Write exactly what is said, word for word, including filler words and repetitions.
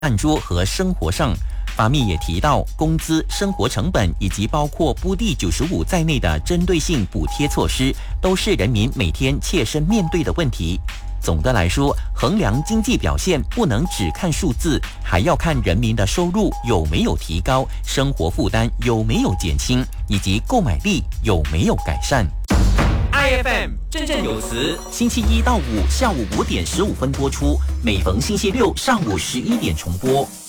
餐桌和生活上。法密也提到，工资、生活成本以及包括布地九十五在内的针对性补贴措施，都是人民每天切身面对的问题。总的来说，衡量经济表现不能只看数字，还要看人民的收入有没有提高，生活负担有没有减轻，以及购买力有没有改善。I F M 振振有词，星期一到五下午五点十五分播出，每逢星期六上午十一点重播。